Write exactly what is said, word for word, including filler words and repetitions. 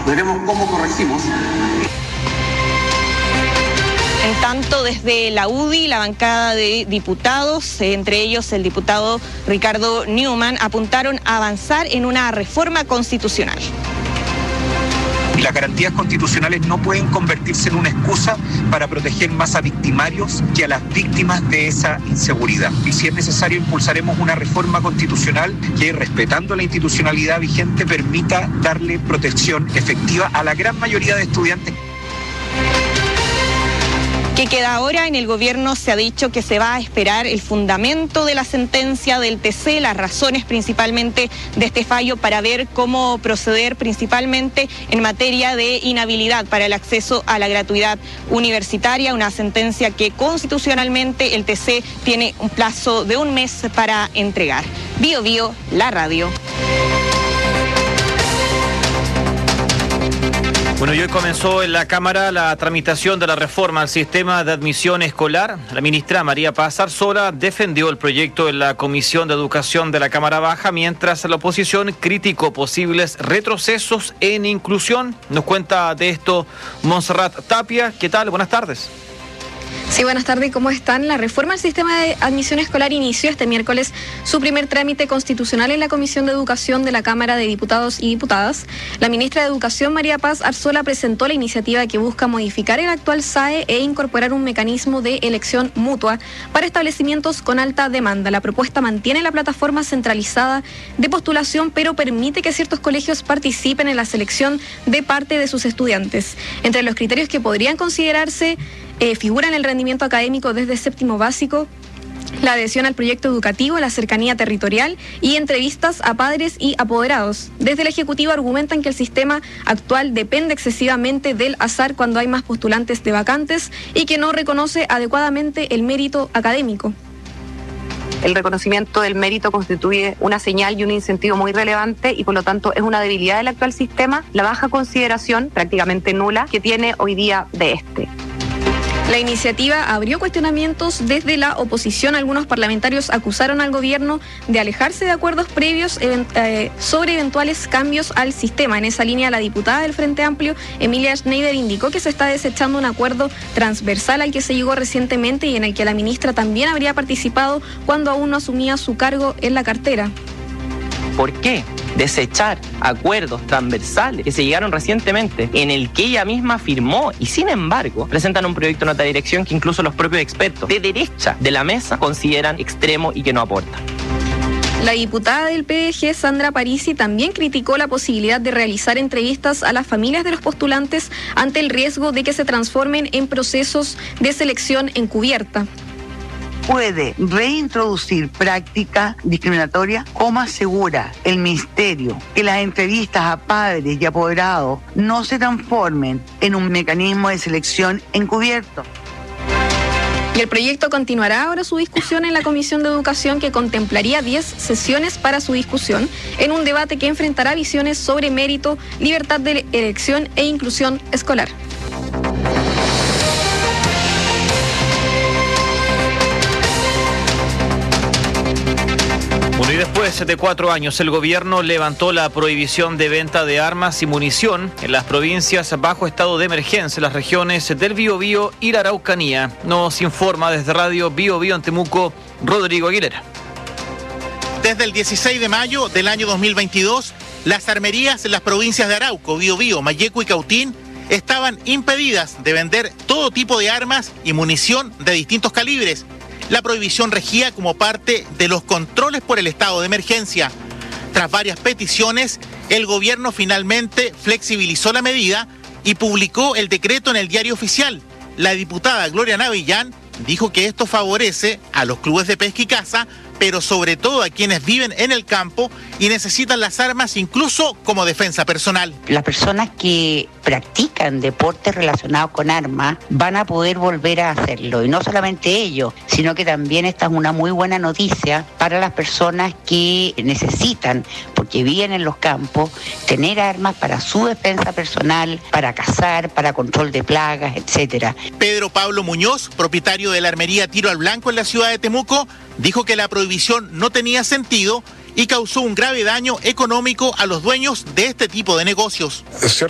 Veremos cómo corregimos. En tanto, desde la U D I, la bancada de diputados, entre ellos el diputado Ricardo Newman, apuntaron a avanzar en una reforma constitucional. Y las garantías constitucionales no pueden convertirse en una excusa para proteger más a victimarios que a las víctimas de esa inseguridad. Y si es necesario, impulsaremos una reforma constitucional que, respetando la institucionalidad vigente, permita darle protección efectiva a la gran mayoría de estudiantes. ¿Qué queda ahora? En el gobierno se ha dicho que se va a esperar el fundamento de la sentencia del T C, las razones principalmente de este fallo, para ver cómo proceder principalmente en materia de inhabilidad para el acceso a la gratuidad universitaria, una sentencia que constitucionalmente el T C tiene un plazo de un mes para entregar. Bio Bio, la radio. Bueno, y hoy comenzó en la Cámara la tramitación de la reforma al sistema de admisión escolar. La ministra María Paz Arzola defendió el proyecto en la Comisión de Educación de la Cámara Baja, mientras la oposición criticó posibles retrocesos en inclusión. Nos cuenta de esto Montserrat Tapia. ¿Qué tal? Buenas tardes. Sí, buenas tardes, ¿cómo están? La reforma al sistema de admisión escolar inició este miércoles su primer trámite constitucional en la Comisión de Educación de la Cámara de Diputados y Diputadas. La ministra de Educación, María Paz Arzola, presentó la iniciativa que busca modificar el actual S A E e incorporar un mecanismo de elección mutua para establecimientos con alta demanda. La propuesta mantiene la plataforma centralizada de postulación, pero permite que ciertos colegios participen en la selección de parte de sus estudiantes. Entre los criterios que podrían considerarse Eh, figuran el rendimiento académico desde séptimo básico, la adhesión al proyecto educativo, la cercanía territorial y entrevistas a padres y apoderados. Desde el Ejecutivo argumentan que el sistema actual depende excesivamente del azar cuando hay más postulantes de vacantes y que no reconoce adecuadamente el mérito académico. El reconocimiento del mérito constituye una señal y un incentivo muy relevante y por lo tanto es una debilidad del actual sistema, la baja consideración, prácticamente nula, que tiene hoy día de este. La iniciativa abrió cuestionamientos desde la oposición. Algunos parlamentarios acusaron al gobierno de alejarse de acuerdos previos event- eh, sobre eventuales cambios al sistema. En esa línea, la diputada del Frente Amplio, Emilia Schneider, indicó que se está desechando un acuerdo transversal al que se llegó recientemente y en el que la ministra también habría participado cuando aún no asumía su cargo en la cartera. ¿Por qué desechar acuerdos transversales que se llegaron recientemente en el que ella misma firmó y sin embargo presentan un proyecto de nota de dirección que incluso los propios expertos de derecha de la mesa consideran extremo y que no aporta? La diputada del P D G, Sandra Parisi, también criticó la posibilidad de realizar entrevistas a las familias de los postulantes ante el riesgo de que se transformen en procesos de selección encubierta. Puede reintroducir práctica discriminatoria. ¿Cómo asegura el Ministerio que las entrevistas a padres y apoderados no se transformen en un mecanismo de selección encubierto? Y el proyecto continuará ahora su discusión en la Comisión de Educación, que contemplaría diez sesiones para su discusión en un debate que enfrentará visiones sobre mérito, libertad de elección e inclusión escolar. Bueno, y después de cuatro años, el gobierno levantó la prohibición de venta de armas y munición en las provincias bajo estado de emergencia, en las regiones del Biobío y la Araucanía. Nos informa desde Radio Biobío en Temuco, Rodrigo Aguilera. Desde el dieciséis de mayo del año dos mil veintidós, las armerías en las provincias de Arauco, Biobío, Malleco y Cautín estaban impedidas de vender todo tipo de armas y munición de distintos calibres. La prohibición regía como parte de los controles por el estado de emergencia. Tras varias peticiones, el gobierno finalmente flexibilizó la medida y publicó el decreto en el Diario Oficial. La diputada Gloria Navillán dijo que esto favorece a los clubes de pesca y caza, pero sobre todo a quienes viven en el campo y necesitan las armas incluso como defensa personal. Las personas que practican deportes relacionados con armas van a poder volver a hacerlo, y no solamente ellos, sino que también esta es una muy buena noticia para las personas que necesitan, porque viven en los campos, tener armas para su defensa personal, para cazar, para control de plagas, etcétera. Pedro Pablo Muñoz, propietario de la armería Tiro al Blanco en la ciudad de Temuco, dijo que la prohibición no tenía sentido y causó un grave daño económico a los dueños de este tipo de negocios.